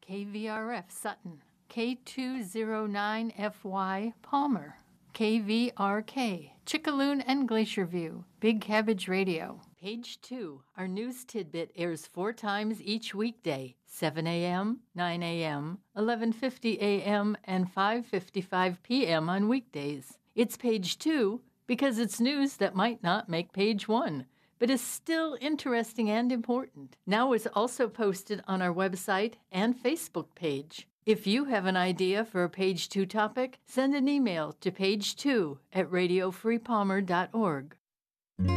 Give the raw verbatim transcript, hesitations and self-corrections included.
K V R F Sutton, K two oh nine F Y Palmer, K V R K Chickaloon and Glacier View, Big Cabbage Radio. Page two, our news tidbit airs four times each weekday, seven a.m., nine a.m., eleven fifty a.m., and five fifty-five p.m. on weekdays. It's page two because it's news that might not make page one, but is still interesting and important. Now it's also posted on our website and Facebook page. If you have an idea for a page two topic, send an email to page two at radio free palmer dot org.